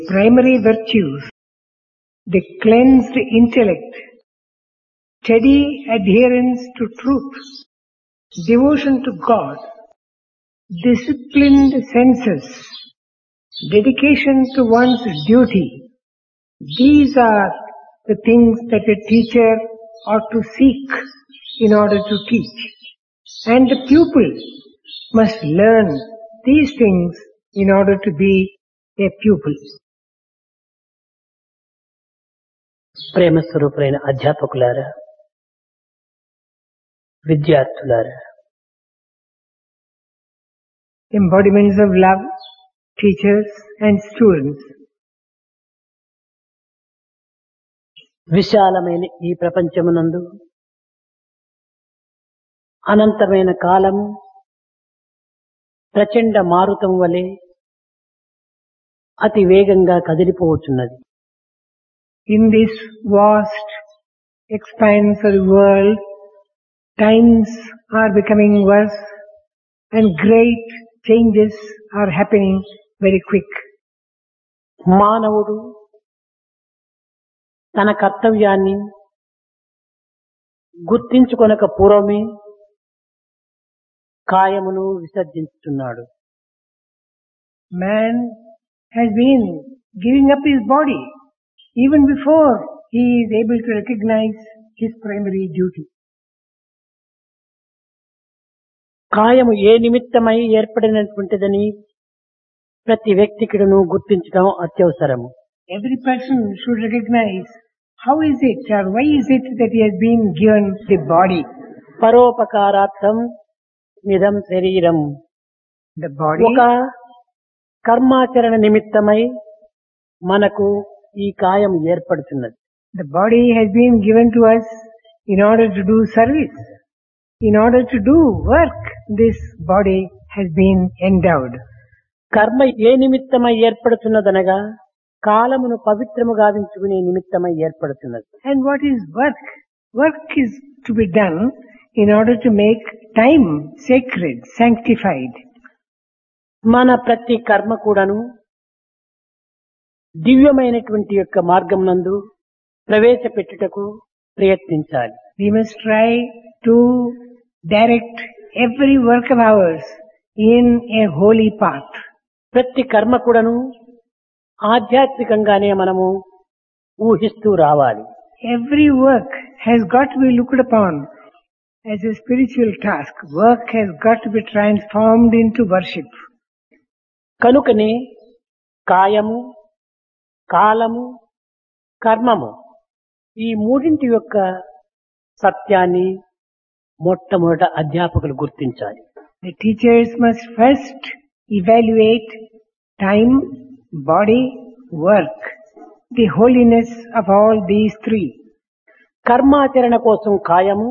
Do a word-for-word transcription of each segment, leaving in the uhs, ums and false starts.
primary virtues, the cleansed intellect, steady adherence to truth, devotion to God, disciplined senses, dedication to one's duty. These are the things that a teacher ought to seek in order to teach. And the pupil must learn these things in order to be a pupil. ప్రేమ స్వరూపులైన అధ్యాపకులారా, విద్యార్థులారా, Embodiments of love, teachers and students. విశాలమైన ఈ ప్రపంచమునందు అనంతమైన కాలము ప్రచండ మారుతం వలె అతి వేగంగా కదిలిపోతున్నది. In this vast expanse of the world, times are becoming worse and great changes are happening very quick. మానవుడు తన కర్తవ్యాన్ని గుర్తించుకొనక పూర్వమే కాయమును విసర్జించుతున్నాడు. Man has been giving up his body even before he is able to recognize his primary duty. కాయము ఏ నిమిత్తమై ఏర్పడినటువంటిదని ప్రతి వ్యక్తికిడను గుర్తించడం అత్యవసరము. Every person should recognize how is it or why is it that he has been given the body. పరోపకారార్థం నిదం శరీరం. The body, ఒక కర్మాచరణ నిమిత్తమై మనకు ఈ కాయం ఏర్పడుతున్నది. the body has been given to us in order to do service. In order to do work, this body has been endowed. కర్మ ఏ నిమిత్తమై ఏర్పడుతున్నదనగా కాలమును పవిత్రము గావించుకునే నిమిత్తమై ఏర్పడుతున్నది. And what is work? Work is to be done in order to make time sacred, sanctified. మన ప్రతి కర్మ కూడాను దివ్యమైనటువంటి యొక్క మార్గం నందు ప్రవేశపెట్టుటకు ప్రయత్నించాలి. We must try to direct every work of ours in a holy path. ప్రతి కర్మ కూడాను ఆధ్యాత్మికంగానే మనము ఊహిస్తూ రావాలి. Every work has got to be looked upon as a spiritual task. Work has got to be transformed into worship. కనుకనే కాయము, కాలము, కర్మము ఈ మూడింటి యొక్క సత్యాన్ని మొట్టమొదట అధ్యాపకులు గుర్తించాలి. The teachers must first evaluate time, body, work, the holiness of all these three. కర్మాచరణ కోసం కాయము,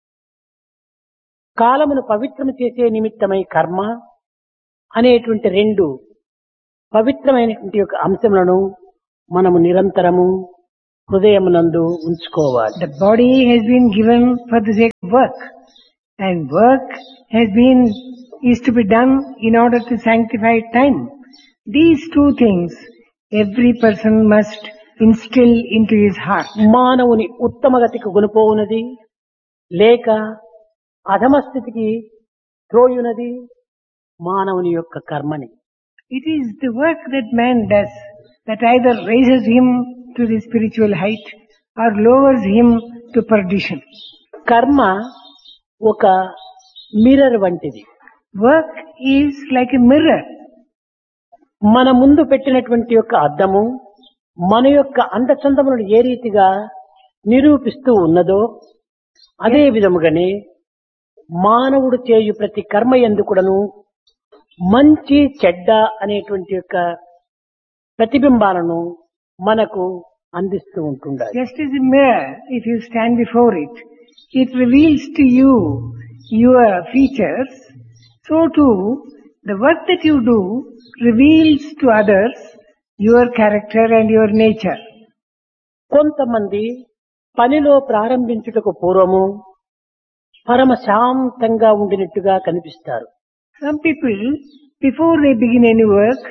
కాలమును పవిత్రము చేసే నిమిత్తమై కర్మ అనేటువంటి రెండు పవిత్రమైనటువంటి యొక్క అంశములను మనము నిరంతరము హృదయమునందు ఉంచుకోవాలి. The body has been given for the sake of work, and work has been is to be done in order to sanctify time. These two things every person must instill into his heart. మానవుని ఉత్తమగతికి గుణపోవునది లేక అధమస్థితికి త్రోయునది మానవుని యొక్క కర్మని. It is the work that man does that either raises him to the spiritual height or lowers him to perdition. కర్మ ఒక mirror వంటిది. Work is like a mirror. మన ముందు పెట్టినటువంటి యొక్క అద్దము మన యొక్క అందచందములను ఏ రీతిగా నిరూపిస్తూ ఉన్నదో అదే విధముగానే మానవుడు చేయు ప్రతి కర్మ యందు కూడాను మంచి చెడ్డ అనేటువంటి యొక్క ప్రతిబింబాలను మనకు అందిస్తూ ఉంటుండాలి. Just as a mirror, if you stand before it, it reveals to you your features. So too, the work that you do reveals to others your character and your nature. కొంతమంది పనిలో ప్రారంభించుటకు పూర్వము పరమ శాంతంగా ఉండినట్టుగా కనిపిస్తారు. Some people, before they begin any work,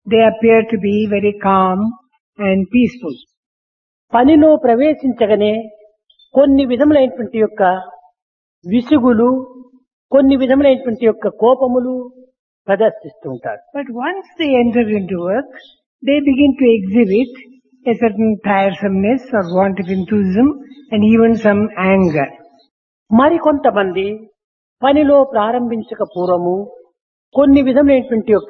they appear to be very calm and peaceful. పనిలో ప్రవేశించగానే కొన్ని విధములైనటువంటి యొక్క విసుగులు, కొన్ని విధములైనటువంటి యొక్క కోపములు ప్రదర్శిస్తూ ఉంటారు. But once they enter into work, they begin to exhibit a certain tiresomeness or want of enthusiasm and even some anger. మరికొంతమంది పనిలో ప్రారంభించక పూర్వము కొన్ని విధమైనటువంటి యొక్క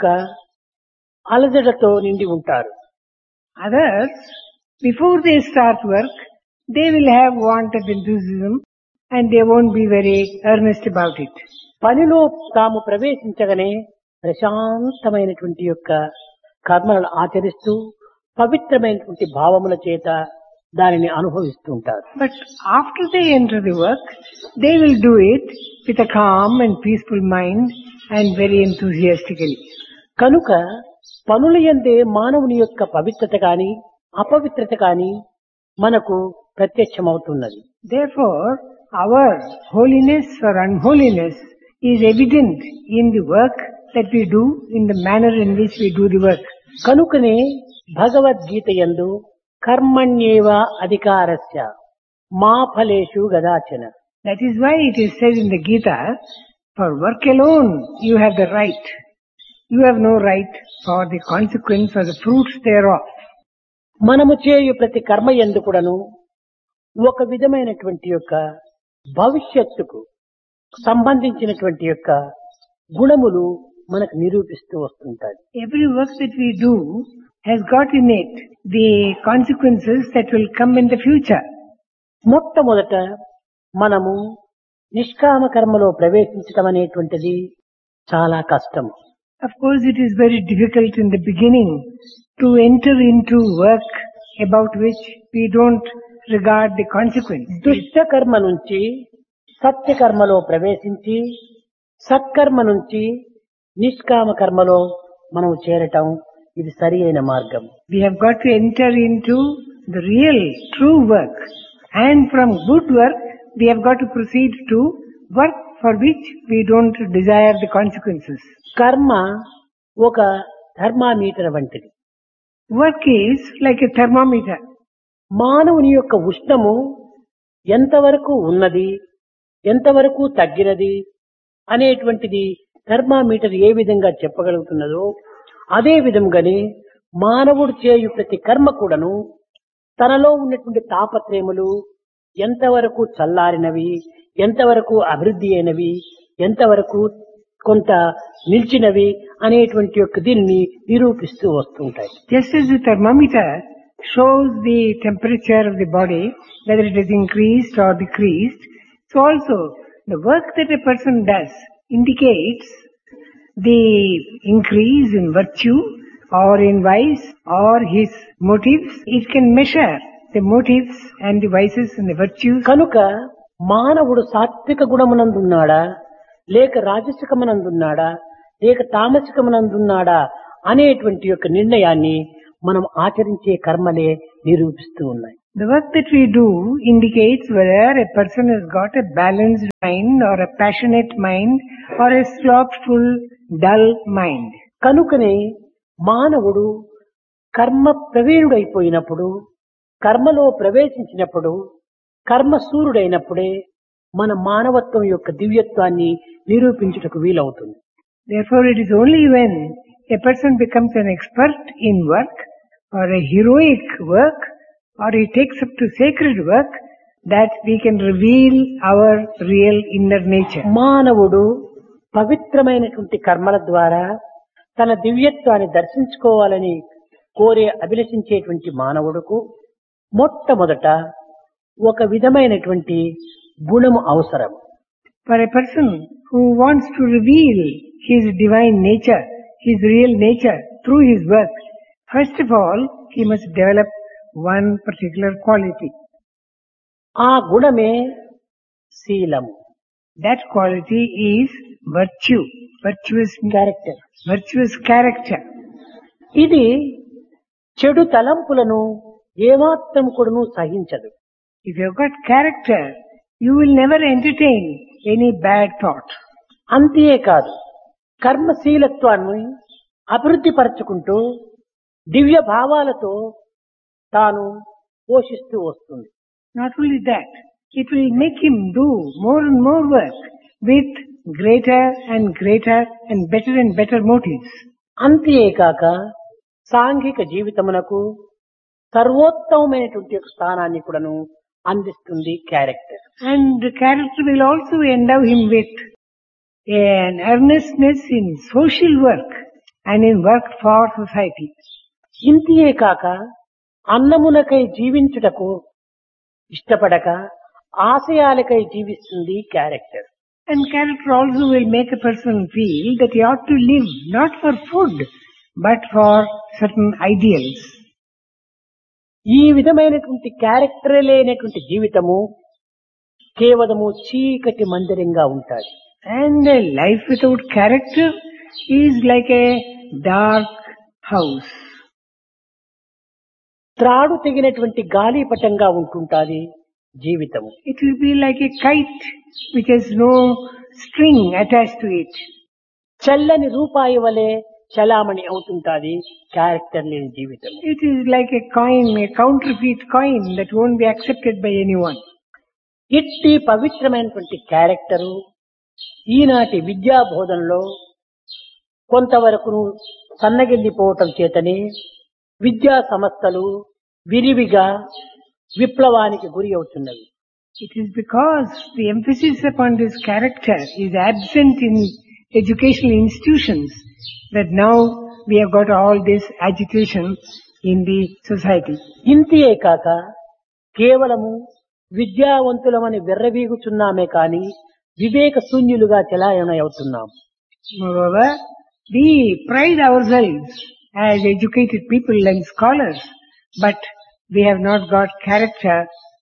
అలజడతో నిండి ఉంటారు. Others, before they start work, they will have want of enthusiasm and they won't be very earnest about it. పనిలో తాము ప్రవేశించగానే ప్రశాంతమైనటువంటి యొక్క కర్మలను ఆచరిస్తూ పవిత్రమైనటువంటి భావముల చేత దానిని అనుభవిస్తూ ఉంటారు. But after they enter the work, they will do it with a calm and peaceful mind and very enthusiastically. కనుక పనుల యందే మానవుని యొక్క పవిత్రత కాని అపవిత్రత కాని మనకు ప్రత్యక్షమవుతున్నది. Therefore, our holiness or unholiness is evident in the work that we do, in the manner in which we do the work. కనుకనే భగవద్గీత యందు కర్మణ్యేవ అధికారస్య మా ఫలేషు గదాచన. That is why it is said in the Gita, for work alone you have the right. You have no right for the consequence or the fruits thereof. మనము చేయు ప్రతి కర్మ యందు కూడాను ఒక విధమైనటువంటి యొక్క భవిష్యత్తుకు సంబంధించినటువంటి యొక్క గుణములు మనకు నిరూపిస్తూ వస్తుంటాయి. Every work that we do has got in it the consequences that will come in the future. మొట్టమొదట మనము నిష్కామ కర్మలో ప్రవేశించడం అనేటువంటిది చాలా కష్టం. Of course, it is very difficult in the beginning to enter into work about which we don't regard the consequence. దుష్ట కర్మ నుంచి సత్య కర్మలో ప్రవేశించి సత్కర్మ నుంచి నిష్కామ కర్మలో మనం చేరటం ఇది సరి అయిన మార్గం. We have got to enter into the real, true work. And from good work, we have got to proceed to work for which we don't desire the consequences. కర్మ ఒక థర్మామీటర్ వంటిది. Work is like a thermometer. మానవుని యొక్క ఉష్ణము ఎంతవరకు ఉన్నది, ఎంతవరకు తగ్గినది అనేటువంటిది thermometer ఏ విధంగా చెప్పగలుగుతున్నదో అదే విధంగానే మానవుడు చేయు ప్రతి కర్మ కూడాను తనలో ఉన్నటువంటి తాపత్రయములు ఎంతవరకు చల్లారినవి, ఎంతవరకు అభివృద్ధి అయినవి, ఎంతవరకు కొంత నిలిచినవి అనేటువంటి యొక్క దీనిని నిరూపిస్తూ వస్తుంటాయి. Just as the thermometer shows the temperature of the body, whether it is increased or decreased, so also the work that a person does indicates the increase in virtue or in vice or his motives. It can measure the motives and the vices and the virtues. కనుక మానవుడు సాత్విక గుణమునందున్నాడా, లేక రాజసికమునందున్నాడా, లేక తామసికమునందున్నాడా అనేటువంటి యొక్క నిర్ణయాన్ని మనం ఆచరించే కర్మలే నిరూపిస్తూ ఉన్నాయి. The work that we do indicates whether a person has got a balanced mind or a passionate mind or a slothful, dull mind. కనుకనే మానవుడు కర్మ ప్రవీణుడైపోయినప్పుడు, కర్మలో ప్రవేశించినప్పుడు, కర్మసూరుడైనప్పుడే మన మానవత్వం యొక్క దివ్యత్వాన్ని నిరూపించుటకు వీలవుతుంది. Therefore, it is only when a person becomes an expert in work or a heroic work or he takes up to sacred work that we can reveal our real inner nature. మానవుడు పవిత్రమైనటువంటి కర్మల ద్వారా తన దివ్యత్వాన్ని దర్శించుకోవాలని కోరే అభిలషించేటువంటి మానవుడుకు మొట్టమొదట ఒక విధమైనటువంటి గుణము అవసరం. For a person who wants to reveal his divine nature, his real nature through his work, first of all, he must develop one particular quality. ఆ గుణమే శీలము. That quality is virtue, virtuous character. virtuous character. ఇది చెడు తలంపులను ఏమాత్రం కూడాను సహించదు. If you've got character, you will never entertain any bad thought. అంతేకాదు కర్మశీలత్వాన్ని అభివృద్ధి పరచుకుంటూ దివ్య భావాలతో తాను పోషిస్తూ వస్తుంది. Not only that, it will make him do more and more work with greater and greater and better and better motives. అంతేకాక సాంఘిక జీవితమునకు సర్వోత్తమమైనటువంటి ఒక స్థానాన్ని కూడాను అందిస్తుంది character. And the character will also endow him with an earnestness in social work and in work for society. ఇంతియే కాక అన్నమునకై జీవించుటకు ఇష్టపడక ఆశయాలకై జీవిస్తుంది character. And character also will make a person feel that he ought to live not for food but for certain ideals. ఈ విధమైనటువంటి character లేనటువంటి జీవితము కేవలము చీకటి మందిరంగా ఉంటాయి. And a life without character is like a dark house. త్రాడు తెగినటువంటి గాలిపటంగా ఉంటుంటాది జీవితము. It will be like a kite which has no string attached to it. చల్లని రూపాయి వలె చలామణి అవుతుంటాది క్యారెక్టర్ లేని జీవితం. It is like a coin, a counterfeit coin that won't be accepted by anyone. ఇట్టి పవిత్రమైనటువంటి క్యారెక్టరు ఈనాటి విద్యా బోధనలో కొంతవరకు సన్నగిల్లిపోవటం చేతనే విద్యా సంస్థలు విరివిగా విప్లవానికి గురి అవుతున్నవి. It is because the emphasis upon this character is absent in educational institutions that now we have got all this agitation in the society. ఇంతియే కాక కేవలము విద్యావంతులమని వెర్రవీగుచున్నామే కాని వివేక శూన్యులుగా చలాయణ అవుతున్నాం. Moreover, we pride ourselves as educated people and scholars, but we have not got character.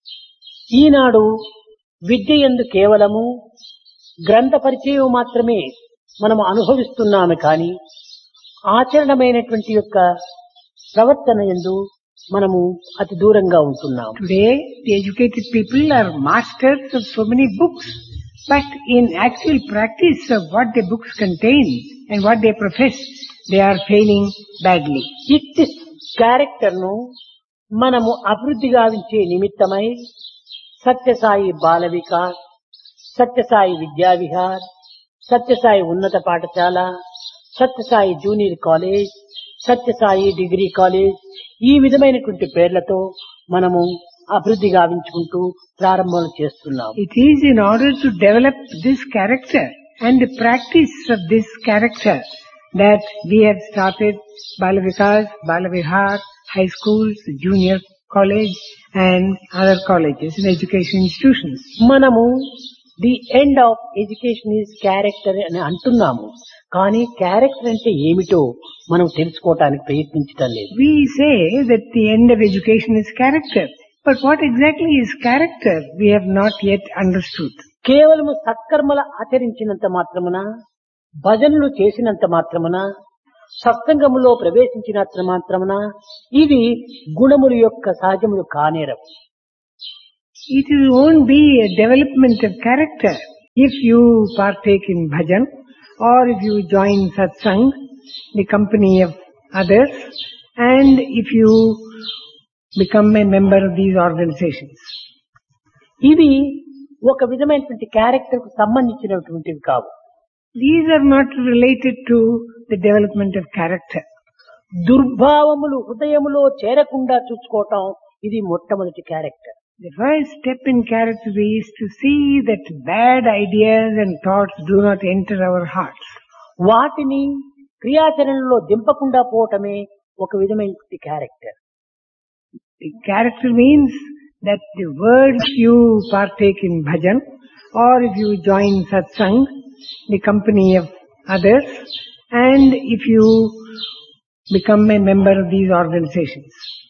ఈనాడు విద్య యందు కేవలము గ్రంథ పరిచయం మాత్రమే మనము అనుభవిస్తున్నాము కానీ ఆచరణమైనటువంటి యొక్క ప్రవర్తన యందు మనము అతి దూరంగా ఉంటున్నాము. Today, the educated people are masters of so many books, but in actual practice of what the books contain and what they profess, they are failing badly. ఇట్టి క్యారెక్టర్ ను మనము అభివృద్ధి గావించే నిమిత్తమై సత్యసాయి బాల వికాస్, సత్యసాయి విద్యా విహార్, సత్యసాయి ఉన్నత పాఠశాల, Sathya Sai junior college, Sathya Sai degree college ఈ విధమైనటువంటి పేర్లతో మనము అభివృద్ధి గావించుకుంటూ ప్రారంభం చేస్తున్నాం. It is in order to develop this character and the practice of this character that we have started Bala Vikas, Bala Vihar, high schools, junior college and other colleges and education institutions. మనము the end of education is character అని అంటున్నాము కానీ character అంటే ఏమిటో మనం తెలుసుకోవటానికి ప్రయత్నించటం లేదు. We say that the end of education is character, but what exactly is character we have not yet understood. కేవలము సత్కర్మల ఆచరించినంత మాత్రమున, భజనలు చేసినంత మాత్రమున, సత్సంగములో ప్రవేశించినంత మాత్రమున ఇది గుణముల యొక్క సహజములు కానేరవు. It won't be a development of character if you partake in bhajan or if you join satsang, the company of others, and if you become a member of these organizations. ఇవి ఒక విధమైనటువంటి character కు సంబంధించినటువంటివి కావు. These are not related to the development of character. దుర్భావములు హృదయములో చేరకుండా చూసుకోవటం ఇది మొట్టమొదటి character. The first step in character is to see that bad ideas and thoughts do not enter our hearts. వాటిని క్రియాచరణలో దింపకుండా పోవటమే ఒక విధమైనటువంటి character. The character means that the words you partake in bhajan or if you join satsang, the company of others, and if you become a member of these organizations.